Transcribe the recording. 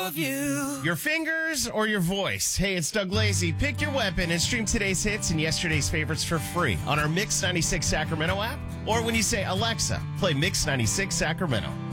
of you. Your fingers or your voice? Hey, it's Doug Lazy. Pick your weapon and stream today's hits and yesterday's favorites for free on our Mix 96 Sacramento app. Or when you say, Alexa, play Mix 96 Sacramento.